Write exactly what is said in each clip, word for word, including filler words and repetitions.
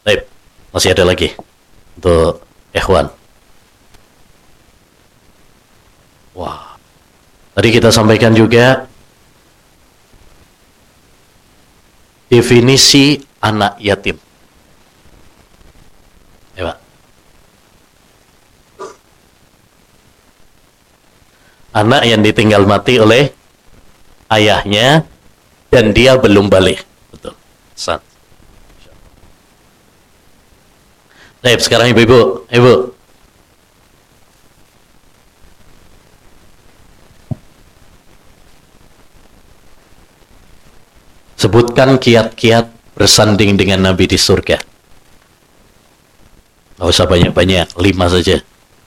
Baik, masih ada lagi untuk ikhwan. Wah, tadi kita sampaikan juga definisi anak yatim. Ya, Pak. Anak yang ditinggal mati oleh ayahnya dan dia belum balik. Betul. San. Baik, sekarang ibu-ibu, ibu. Sebutkan kiat-kiat bersanding dengan Nabi di surga. Nggak usah banyak-banyak, lima saja.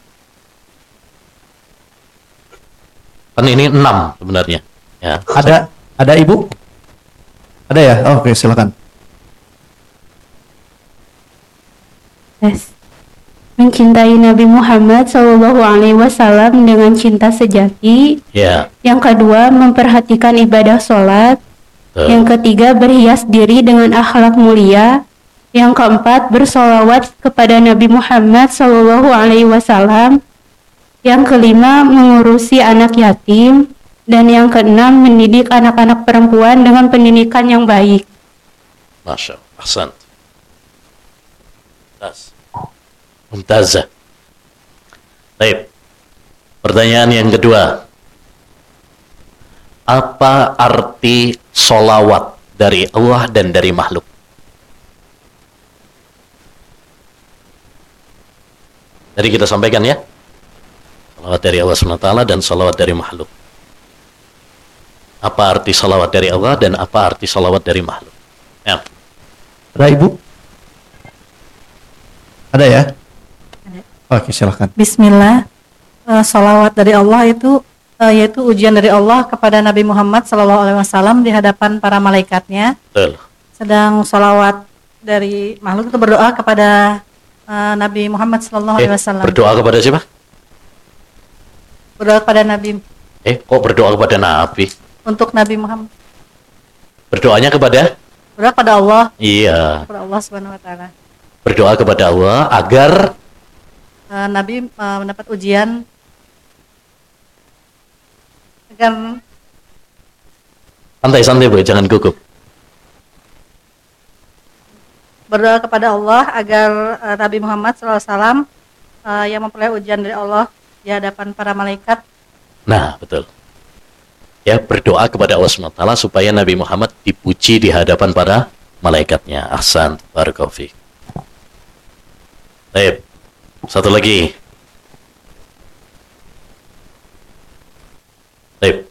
Kan ini enam sebenarnya. Ya. Ada, ada ibu? Ada ya? Oh, oke, silakan. Yes. Mencintai Nabi Muhammad Shallallahu Alaihi Wasallam dengan cinta sejati. Ya. Yang kedua, memperhatikan ibadah sholat. Tuh. Yang ketiga, berhias diri dengan akhlak mulia. Yang keempat, bersolawat kepada Nabi Muhammad Shallallahu Alaihi Wasallam. Yang kelima, mengurusi anak yatim. Dan yang keenam, mendidik anak-anak perempuan dengan pendidikan yang baik. Masya Allah, ahsan. Mumtazah. Baik. Pertanyaan yang kedua. Apa arti solawat dari Allah dan dari makhluk? Tadi kita sampaikan ya. Salawat dari Allah subhanahu wa taala dan salawat dari makhluk. Apa arti salawat dari Allah dan apa arti salawat dari makhluk? Ya. Ada ibu? Ada ya? Ada. Oke, silakan. Bismillah. Uh, salawat dari Allah itu uh, yaitu ujian dari Allah kepada Nabi Muhammad Sallallahu Alaihi Wasallam di hadapan para malaikatnya. Betul. Sedang salawat dari makhluk itu berdoa kepada uh, Nabi Muhammad Sallallahu Alaihi Eh, Wasallam. berdoa kepada siapa? Berdoa kepada Nabi, Eh, kok berdoa kepada Nabi? untuk Nabi Muhammad. Berdoanya kepada? Berdoa kepada Allah, Iya. kepada Allah Subhanahu Wa Taala. Berdoa kepada Allah agar Uh, Nabi uh, mendapat ujian agar santai-santai Bu, jangan gugup. berdoa kepada Allah agar uh, Nabi Muhammad Sallallahu Alaihi Wasallam uh, yang memperoleh ujian dari Allah di hadapan para malaikat. Nah, betul. Ya, berdoa kepada Allah subhanahu wa taala supaya Nabi Muhammad dipuji di hadapan para malaikatnya. Ahsan, barakallahu fiik. Baik. Satu lagi. Baik.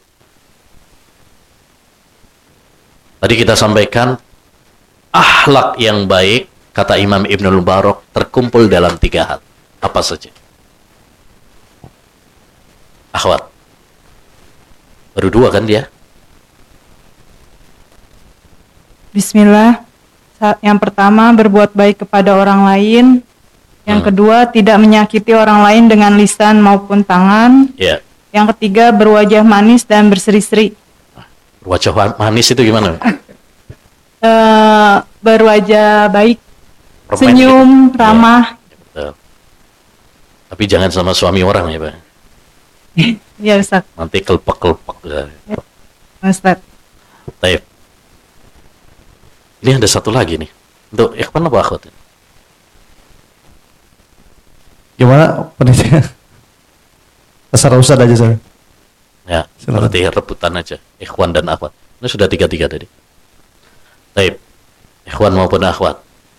Tadi kita sampaikan akhlak yang baik, kata Imam Ibnul Mubarak, terkumpul dalam tiga hal. Apa saja? Akhwat. Baru dua kan dia? Bismillah. Sa- Yang pertama, berbuat baik kepada orang lain. Yang Hmm. kedua, tidak menyakiti orang lain dengan lisan maupun tangan. Ya. Yang ketiga, berwajah manis dan berseri-seri. Wajah manis itu gimana? Eh, berwajah baik, Permen senyum, gitu. ramah. Ya, betul. Tapi jangan sama suami orang ya, Pak. Ya, Ustaz. Nanti kelepek-kelepek. Ustaz. Baik. Ini ada satu lagi nih. Untuk ikhwan apa akhwat? Gimana penelitian? Terserah Ustaz aja saya. Ya, Silakan. berarti rebutan aja. Ikhwan dan akhwat. Ini sudah tiga-tiga tadi. Baik. Ikhwan maupun akhwat.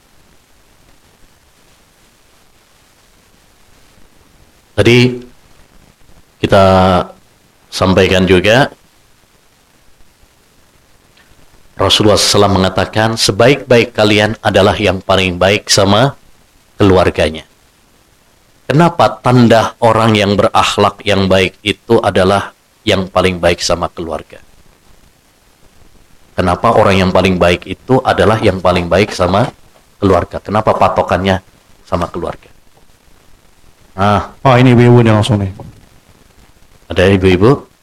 Tadi kita sampaikan juga Rasulullah shallallahu alaihi wasallam mengatakan sebaik-baik kalian adalah yang paling baik sama keluarganya. Kenapa tanda orang yang berakhlak yang baik itu adalah yang paling baik sama keluarga? Kenapa orang yang paling baik itu adalah yang paling baik sama keluarga? Kenapa patokannya sama keluarga? Ah, Oh, ini ibu-ibu nih langsung nih. ada ibu-ibu?